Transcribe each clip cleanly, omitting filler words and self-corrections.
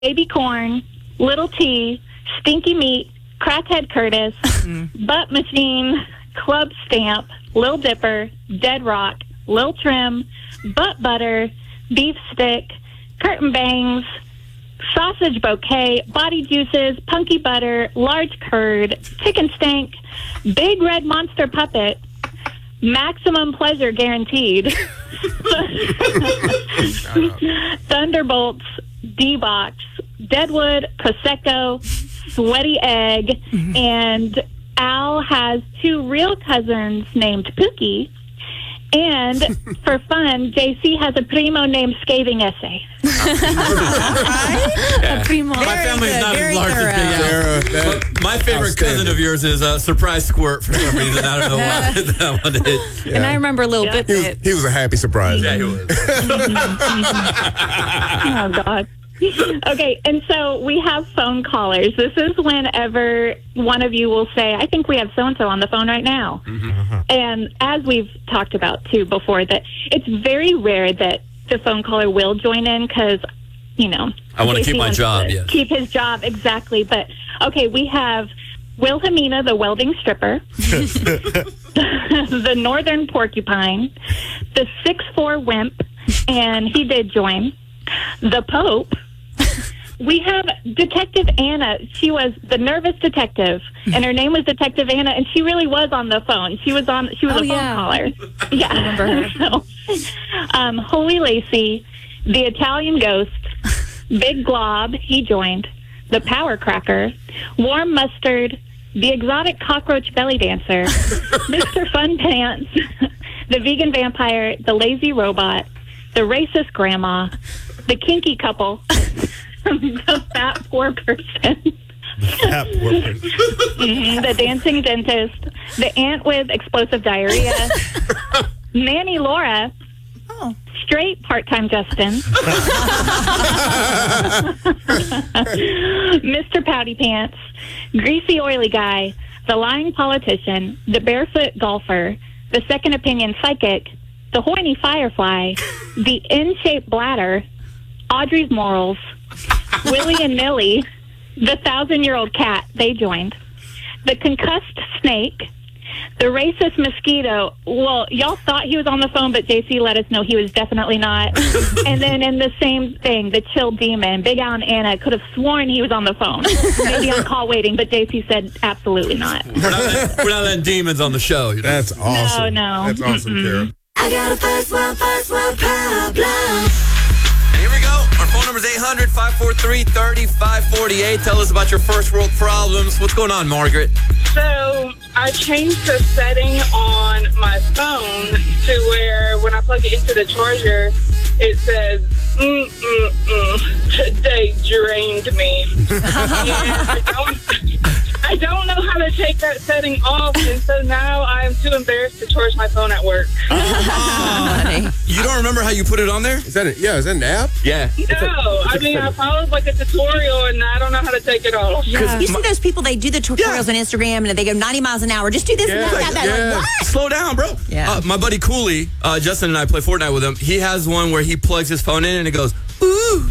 Baby Corn, Little T, Stinky Meat, Crackhead Curtis, Butt Machine, Club Stamp, Lil Dipper, Dead Rock, Lil Trim, Butt Butter, Beef Stick, Curtain Bangs, Sausage Bouquet, Body Juices, Punky Butter, Large Curd, Chicken Stank, Big Red Monster Puppet, Maximum Pleasure Guaranteed, Thunderbolts, D-Box, Deadwood, Prosecco, Sweaty Egg, and Al has 2 real cousins named Pookie. And for fun, JC has a primo named Scathing Essay. A primo. My family's not as large as Big Al. My favorite cousin of yours is Surprise Squirt for some reason. I don't know why that one is. And I remember Lil Bit. He was a happy surprise. Yeah, he was. Oh, God. Okay, and so we have phone callers. This is whenever one of you will say, I think we have so-and-so on the phone right now. And as we've talked about, too, before, that it's very rare that the phone caller will join in because, you know. I want to keep my job, yes. Keep his job, exactly. But, okay, we have Wilhelmina, the welding stripper, the northern porcupine, the 6'4" wimp, and he did join, the Pope. We have Detective Anna. She was the nervous detective, and her name was Detective Anna, and she really was on the phone. She was a phone caller. Yeah. I remember her. So, Holy Lacey, the Italian Ghost, Big Glob, he joined, the Power Cracker, Warm Mustard, the Exotic Cockroach Belly Dancer, Mr. Fun Pants, the Vegan Vampire, the Lazy Robot, the Racist Grandma, the Kinky Couple, the Fat Poor Person, the Dancing Dentist, the Ant with Explosive Diarrhea, Nanny Laura, Straight Part-Time Justin, Mr. Pouty Pants, Greasy Oily Guy, the Lying Politician, the Barefoot Golfer, the Second Opinion Psychic, the Horny Firefly, the In-Shaped Bladder, Audrey's Morals, Willie and Nilly, the 1,000-Year-Old Cat, they joined, the Concussed Snake, the Racist Mosquito. Well, y'all thought he was on the phone, but JC let us know he was definitely not. And then in the same thing, the Chill Demon, Big Al and Anna could have sworn he was on the phone. Maybe on call waiting, but JC said absolutely not. We're not letting demons on the show. You know? That's awesome. No. That's awesome, Kara. I got a first world problem. Here we go. Our phone number is 800-543-3548. Tell us about your first world problems. What's going on, Margaret? So I changed the setting on my phone to where when I plug it into the charger, it says, today drained me. I don't know how to take that setting off, and so now I'm too embarrassed to charge my phone at work. You don't remember how you put it on there? Is that an app? Yeah. No, I mean, I followed like a tutorial, and I don't know how to take it off. Yeah. You see those people, they do the tutorials on Instagram, and they go 90 miles an hour. Just do this and that. Like, what? Slow down, bro. Yeah. My buddy Cooley, Justin and I play Fortnite with him. He has one where he plugs his phone in and it goes, ooh.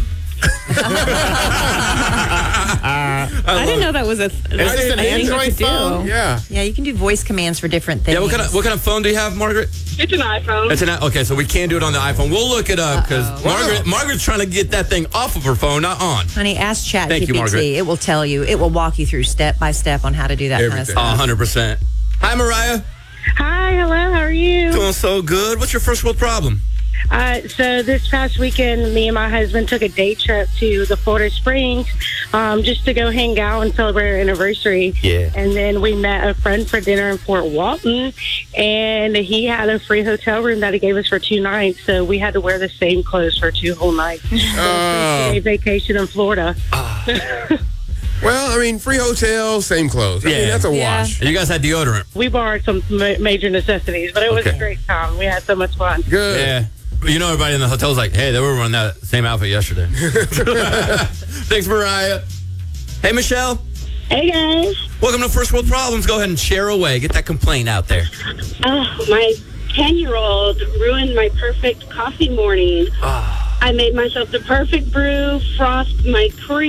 I didn't know that was a thing. Is this an Android phone? Yeah. Yeah, you can do voice commands for different things. Yeah, what kind of phone do you have, Margaret? It's an iPhone. It's okay, so we can't do it on the iPhone. We'll look it up because Margaret's trying to get that thing off of her phone, not on. Honey, ask ChatGPT. Thank you, Margaret. It will tell you. It will walk you through step by step on how to do that kind of stuff. 100%. Hi, Mariah. Hi, hello, how are you? Doing so good. What's your first world problem? So this past weekend, me and my husband took a day trip to the Florida Springs just to go hang out and celebrate our anniversary. Yeah. And then we met a friend for dinner in Fort Walton, and he had a free hotel room that he gave us for 2 nights, so we had to wear the same clothes for 2 whole nights. A vacation in Florida. Well, I mean, free hotel, same clothes. I mean, that's a wash. And you guys had deodorant. We borrowed some major necessities, but it was a great time. We had so much fun. Good. Yeah. You know, everybody in the hotel's like, hey, they were wearing that same outfit yesterday. Thanks, Mariah. Hey, Michelle. Hey, guys. Welcome to First World Problems. Go ahead and share away. Get that complaint out there. My 10-year-old ruined my perfect coffee morning. I made myself the perfect brew, frost my cream.